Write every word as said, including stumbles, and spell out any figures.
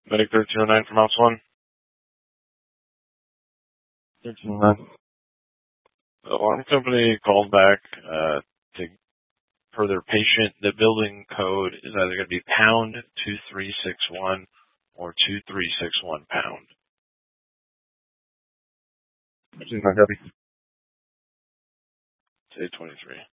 Medic thirteen oh nine from House one. thirteen oh nine. The alarm company called back uh, to per their patient. The building code is either going to be pound two three six one or two three six one pound. Which is not going to be. Say twenty-three.